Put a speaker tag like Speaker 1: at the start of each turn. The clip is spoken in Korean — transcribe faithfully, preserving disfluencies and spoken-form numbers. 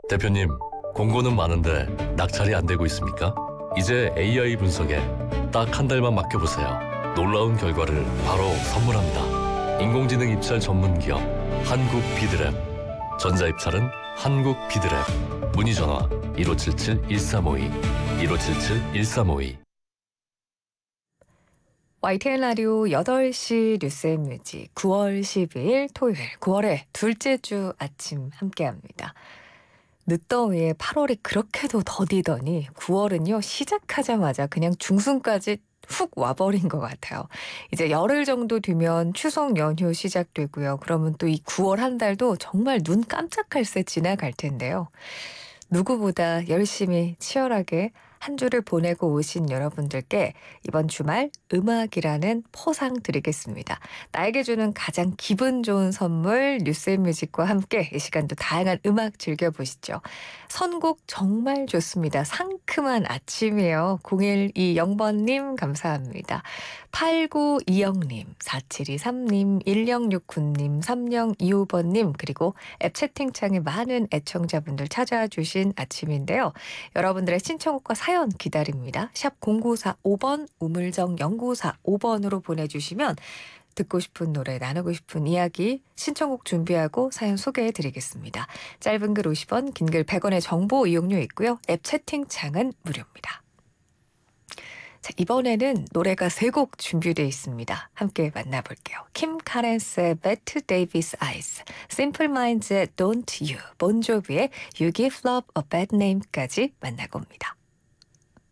Speaker 1: 대표님, 공고는 많은데 낙찰이 안 되고 있습니까? 이제 에이아이 분석에 딱 한 달만 맡겨보세요. 놀라운 결과를 바로 선물합니다. 인공지능 입찰 전문 기업 한국 비드랩. 전자입찰은 한국 비드랩. 문의 전화 일오칠칠 일삼오이 일오칠칠 일삼오이.
Speaker 2: 와이티엔 라디오 여덟 시 뉴스앤뮤직 구월 십이일 토요일 구월의 둘째 주 아침 함께합니다. 늦더위에 팔월이 그렇게도 더디더니 구월은요 시작하자마자 그냥 중순까지 훅 와버린 것 같아요. 이제 열흘 정도 뒤면 추석 연휴 시작되고요. 그러면 또 이 구월 한 달도 정말 눈 깜짝할 새 지나갈 텐데요. 누구보다 열심히 치열하게 한 주를 보내고 오신 여러분들께 이번 주말 음악이라는 포상 드리겠습니다. 나에게 주는 가장 기분 좋은 선물 뉴스앤뮤직과 함께 이 시간도 다양한 음악 즐겨보시죠. 선곡 정말 좋습니다. 상큼한 아침이에요. 공일이영번님 감사합니다. 팔구이영님, 사칠이삼님, 일영육구님, 삼영이오번님 그리고 앱 채팅창에 많은 애청자분들 찾아와 주신 아침인데요. 여러분들의 신청곡과 사연 기다립니다. 샵 공구사오번 우물정 영구사오번으로 보내주시면 듣고 싶은 노래, 나누고 싶은 이야기, 신청곡 준비하고 사연 소개해드리겠습니다. 짧은 글 오십 원, 긴 글 백 원의 정보 이용료 있고요. 앱 채팅창은 무료입니다. 자, 이번에는 노래가 세 곡 준비되어 있습니다. 함께 만나볼게요. 킴 카렌스의 Bette Davis Eyes, Simple Minds의 Don't You, 본조비의 You Give Love a Bad Name까지 만나봅니다.